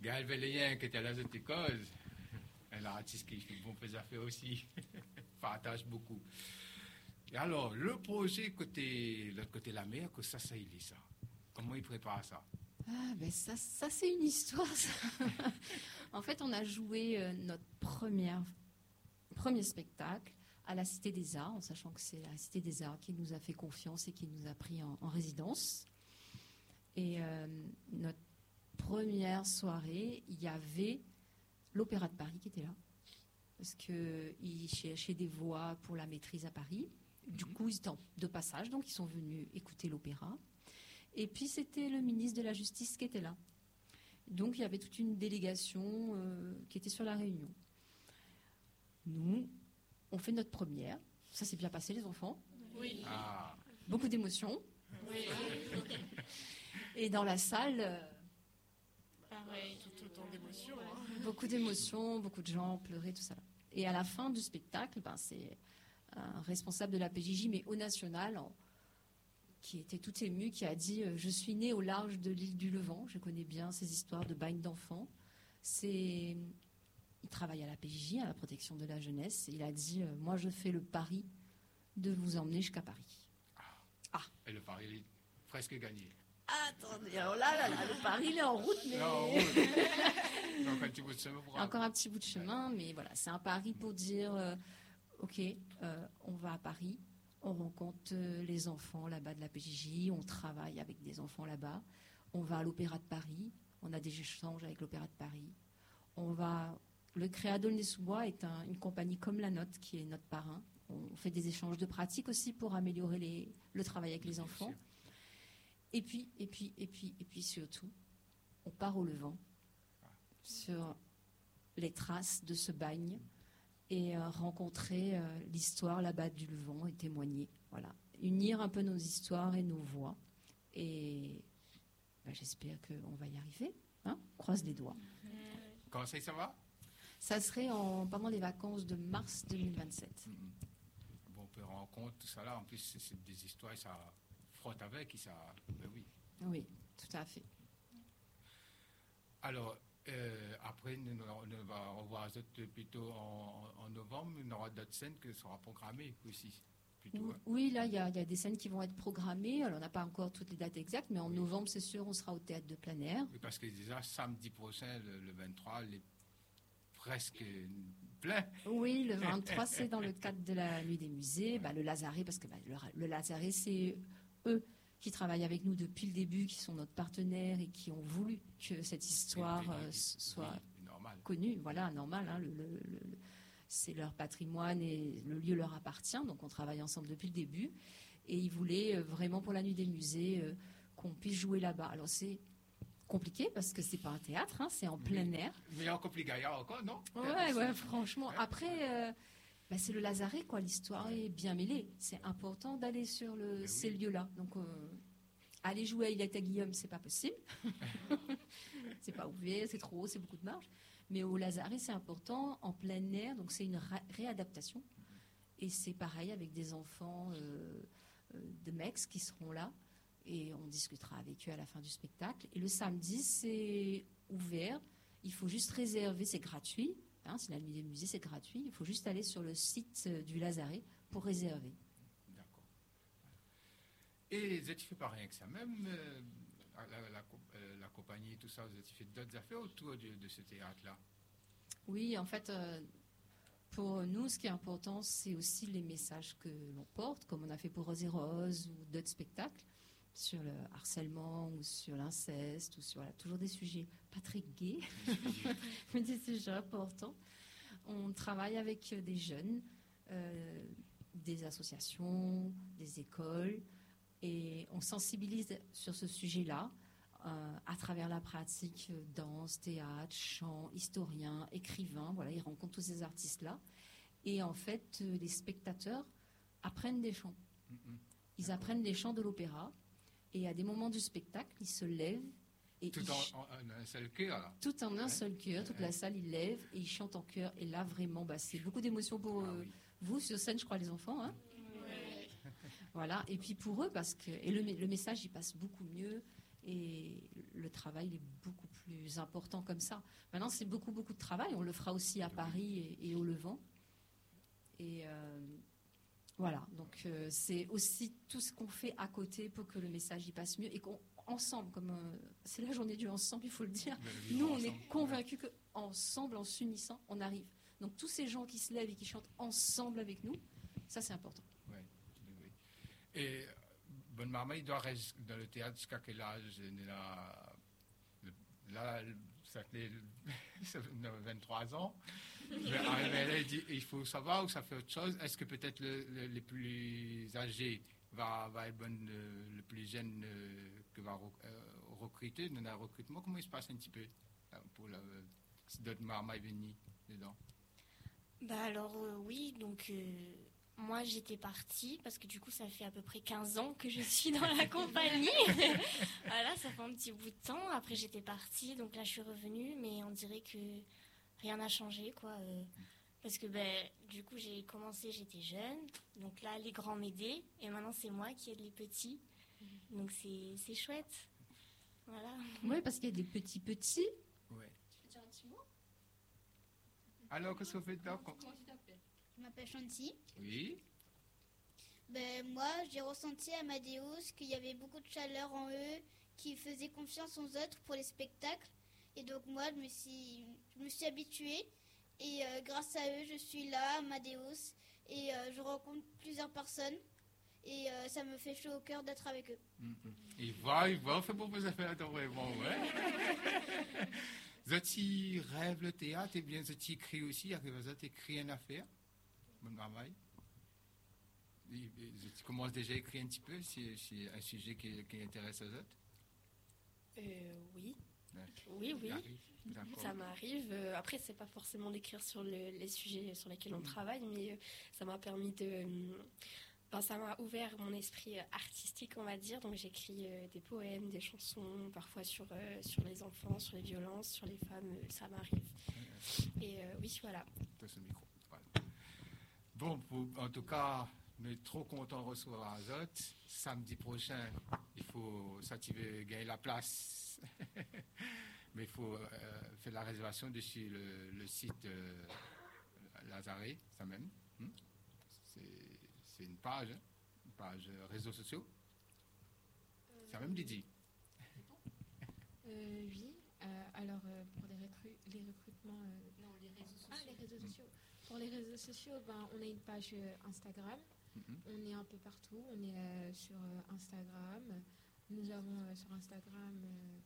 Gaël Véléen, qui était là, cette cause, un artiste qui fait bon des affaires aussi, partage beaucoup. Et alors, le projet l'autre côté de la mer, que ça il est ça. Comment il prépare ça? Ah, ben ça c'est une histoire. Ça. En fait, on a joué notre premier spectacle à la Cité des Arts, en sachant que c'est la Cité des Arts qui nous a fait confiance et qui nous a pris en résidence. Et notre première soirée, il y avait l'Opéra de Paris qui était là, parce qu'ils cherchaient des voix pour la maîtrise à Paris. Du coup, ils étaient de passage, donc ils sont venus écouter l'opéra. Et puis, c'était le ministre de la Justice qui était là. Donc, il y avait toute une délégation qui était sur la réunion. Nous, on fait notre première. Ça s'est bien passé, les enfants. Oui. Ah. Beaucoup d'émotions. Oui. Et dans la salle... Pareil, tout autant d'émotions. Hein. Beaucoup d'émotions, beaucoup de gens pleuraient, tout ça. Et à la fin du spectacle, c'est un responsable de la PJJ, mais au national, qui était tout ému, qui a dit « Je suis né au large de l'île du Levant. Je connais bien ces histoires de bagne d'enfants. » Il travaille à la PJJ, à la protection de la jeunesse. Et il a dit « Moi, je fais le pari de vous emmener jusqu'à Paris. » Et le pari, il est presque gagné. Attendez, alors là, le pari, il est en route, mais... Donc, un petit bout de chemin. Encore un petit bout de chemin, mais voilà, c'est un pari pour dire ok, on va à Paris, on rencontre les enfants là-bas de la PJJ, on travaille avec des enfants là-bas, on va à l'Opéra de Paris, on a des échanges avec l'Opéra de Paris, le Créa d'Aulnay-sous-Bois est une compagnie comme la nôtre qui est notre parrain. On fait des échanges de pratiques aussi pour améliorer le travail avec les enfants. Et puis surtout, on part au Levant sur les traces de ce bagne et rencontrer l'histoire là-bas du Levant et témoigner. Voilà. Unir un peu nos histoires et nos voix. Et j'espère qu'on va y arriver. Hein, on croise les doigts. Quand ça va? Ça serait pendant les vacances de mars 2027. Bon, on peut rencontrer tout ça là. En plus, c'est des histoires et ça frotte avec. Et ça, oui. Oui, tout à fait. Alors, après, on va revoir plutôt en novembre. Il y aura d'autres scènes qui seront programmées aussi. Plutôt, hein. Oui, là, il y a des scènes qui vont être programmées. Alors, on n'a pas encore toutes les dates exactes, mais en novembre, c'est sûr, on sera au théâtre de plein air. Oui, parce que déjà, samedi prochain, le 23, il est presque plein. Oui, le 23, c'est dans le cadre de la Nuit des musées. Le Lazaret, parce que le Lazaret, c'est eux qui travaillent avec nous depuis le début, qui sont notre partenaire et qui ont voulu que cette histoire soit connue. Voilà, normal. Hein, c'est leur patrimoine et le lieu leur appartient. Donc, on travaille ensemble depuis le début. Et ils voulaient vraiment, pour la Nuit des musées, qu'on puisse jouer là-bas. Alors, c'est compliqué parce que c'est pas un théâtre, hein, c'est en plein air. Mais encore plus gaillard encore, non? Ouais, franchement. Après... c'est le Lazaret, quoi. L'histoire est bien mêlée. C'est important d'aller sur ces lieux-là. Donc, aller jouer à Ilette à Guillaume, c'est pas possible. C'est pas ouvert, c'est trop haut, c'est beaucoup de marge. Mais au Lazaret, c'est important, en plein air. Donc, c'est une réadaptation. Et c'est pareil avec des enfants de MEX qui seront là. Et on discutera avec eux à la fin du spectacle. Et le samedi, c'est ouvert. Il faut juste réserver, c'est gratuit. Hein, c'est la Nuit des musées, c'est gratuit. Il faut juste aller sur le site du Lazaret pour réserver. D'accord. Et vous êtes fait pas rien que ça, même la compagnie, tout ça, vous êtes fait d'autres affaires autour de ce théâtre-là? Oui, en fait, pour nous, ce qui est important, c'est aussi les messages que l'on porte, comme on a fait pour Rose et Rose ou d'autres spectacles, sur le harcèlement ou sur l'inceste ou sur toujours des sujets pas très gais, mais des sujets importants. On travaille avec des jeunes, des associations, des écoles, et on sensibilise sur ce sujet-là à travers la pratique danse, théâtre, chant, historien, écrivain. Voilà, ils rencontrent tous ces artistes-là. Et en fait, les spectateurs apprennent des chants. Ils apprennent les chants de l'opéra. Et à des moments du spectacle, ils se lèvent. Et tout en un seul cœur, là. Tout en un seul cœur. Toute la salle, ils lèvent et ils chantent en chœur. Et là, vraiment, c'est beaucoup d'émotions pour vous sur scène, je crois, les enfants. Hein. Oui. Voilà. Et puis pour eux, parce que le message, il passe beaucoup mieux. Et le travail, il est beaucoup plus plus important comme ça. Maintenant, c'est beaucoup, beaucoup de travail. On le fera aussi à Paris et au Levant. Et voilà, donc c'est aussi tout ce qu'on fait à côté pour que le message y passe mieux et qu'ensemble, c'est la journée du ensemble, il faut le dire. Nous, on est convaincus qu'ensemble, en s'unissant, on arrive. Donc tous ces gens qui se lèvent et qui chantent ensemble avec nous, ça c'est important. Oui. Et Bonne Maman, il doit rester dans le théâtre jusqu'à quel âge? Là, ça fait 23 ans. Elle dit, il faut savoir où ça fait autre chose. Est-ce que peut-être les plus âgés va être le plus jeune que va recruter dans le recrutement? Comment il se passe un petit peu pour d'autres Maman venir dedans? Alors oui, donc moi j'étais partie parce que du coup ça fait à peu près 15 ans que je suis dans la compagnie. Voilà, ça fait un petit bout de temps. Après j'étais partie, donc là je suis revenue, mais on dirait que rien n'a changé, quoi. Parce que du coup j'ai commencé, j'étais jeune, donc là les grands m'aidaient, et maintenant c'est moi qui aide les petits. Donc c'est chouette. Voilà. Oui, parce qu'il y a des petits. Ouais. Tu peux dire un petit mot? Alors, qu'est-ce que vous faites là? Comment tu t'appelles? Je m'appelle Chanty. Oui. Moi, j'ai ressenti à Amadeus qu'il y avait beaucoup de chaleur en eux, qui faisaient confiance aux autres pour les spectacles. Et donc moi, je me suis habituée. Et grâce à eux, je suis là, Amadeus. Et je rencontre plusieurs personnes. Et ça me fait chaud au cœur d'être avec eux. Il va, on fait pour vous faire vraiment, ouais. Vous rêve le théâtre, et bien vous écrit aussi, vous avez écrit une affaire, bon travail. Tu commences déjà à écrire un petit peu, si c'est un sujet qui intéresse les autres? Oui. Ouais. Oui. D'accord. Ça m'arrive. Après, c'est pas forcément d'écrire sur les sujets sur lesquels on travaille, mais ça m'a permis ça m'a ouvert mon esprit artistique, on va dire. Donc j'écris des poèmes, des chansons, parfois sur les enfants, sur les violences, sur les femmes, ça m'arrive. Et oui, voilà. Ce micro. Voilà. Bon, en tout cas, on est trop contents de recevoir Azot. Samedi prochain, ça tu veux gagner la place. Mais il faut faire la réservation dessus le site Lazare, ça même. C'est une page réseaux sociaux. Ça même dit. Oui. Alors pour les recrutements, Non, les réseaux sociaux. les réseaux sociaux. Pour les réseaux sociaux, on a une page Instagram. On est un peu partout. On est sur Instagram. Nous avons sur Instagram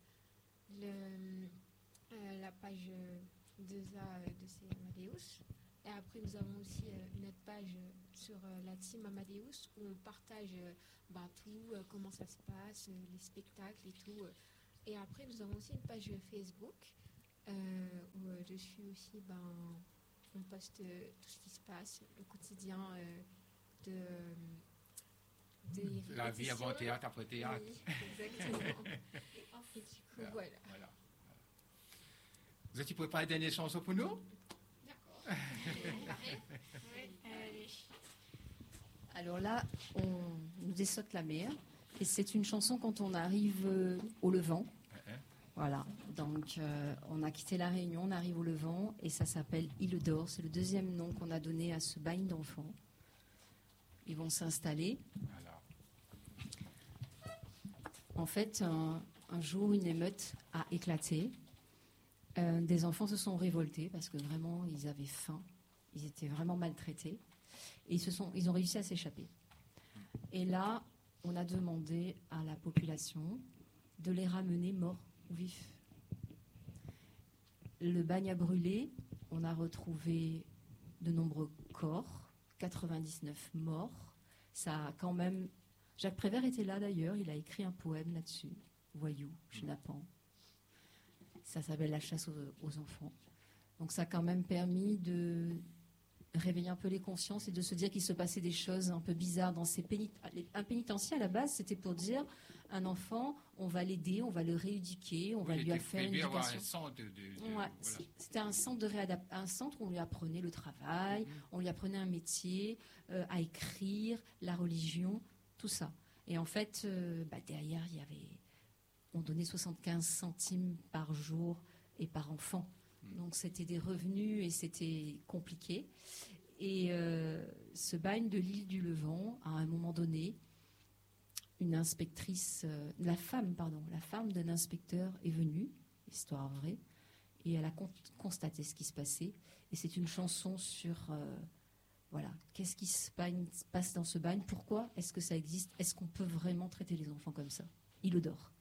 la page 2A de C. Amadeus. Et après, nous avons aussi une autre page sur la team Amadeus où on partage tout, comment ça se passe, les spectacles et tout. Et après, nous avons aussi une page Facebook où dessus aussi, on poste tout ce qui se passe, le quotidien des La vie avant théâtre, après théâtre. Oui, exactement. Et du coup, voilà. Vous êtes préparé à une dernière chanson pour nous? Alors là, on nous dessotte la mer. Et c'est une chanson quand on arrive au Levant. Voilà. Donc, on a quitté La Réunion, on arrive au Levant. Et ça s'appelle Île d'Or. C'est le deuxième nom qu'on a donné à ce bagne d'enfants. Ils vont s'installer. Voilà. En fait, un jour, une émeute a éclaté. Des enfants se sont révoltés parce que vraiment, ils avaient faim. Ils étaient vraiment maltraités. Et ils ont réussi à s'échapper. Et là, on a demandé à la population de les ramener morts ou vifs. Le bagne a brûlé. On a retrouvé de nombreux corps, 99 morts. Ça a quand même... Jacques Prévert était là d'ailleurs. Il a écrit un poème là-dessus. Voyou, chenapan. Ça s'appelle La chasse aux enfants. Donc ça a quand même permis de réveiller un peu les consciences et de se dire qu'il se passait des choses un peu bizarres dans ces un pénitencier à la base, c'était pour dire un enfant, on va l'aider, on va le rééduquer, on va lui faire une éducation. C'était un centre un centre où on lui apprenait le travail, on lui apprenait un métier, à écrire, la religion, tout ça. Et en fait, derrière, il y avait... on donnait 75 centimes par jour et par enfant. Donc c'était des revenus et c'était compliqué. Et ce bagne de l'île du Levant, à un moment donné, une inspectrice, la femme d'un inspecteur est venue, histoire vraie, et elle a constaté ce qui se passait. Et c'est une chanson sur, voilà, qu'est-ce qui se passe dans ce bagne, pourquoi est-ce que ça existe, est-ce qu'on peut vraiment traiter les enfants comme ça? Il dort.